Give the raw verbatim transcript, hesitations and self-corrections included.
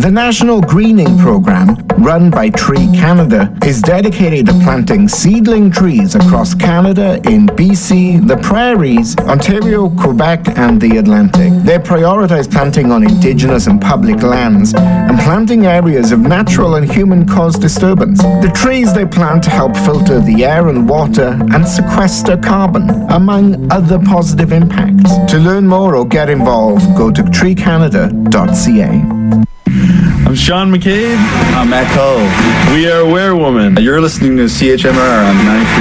The National Greening Programme, run by Tree Canada, is dedicated to planting seedling trees across Canada in B C, the Prairies, Ontario, Quebec, and the Atlantic. They prioritise planting on Indigenous and public lands and planting areas of natural and human-caused disturbance. The trees they plant help filter the air and water and sequester carbon, among other positive impacts. To learn more or get involved, go to tree canada dot c a. I'm Sean McCabe. I'm Matt Cole. We are Werewoman. You're listening to C H M R on ninety-three.